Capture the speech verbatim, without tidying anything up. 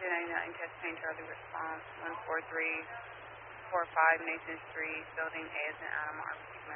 two ninety-nine, Cascade Charlie response, one four three four five Nathan Street, building A is in Adam R.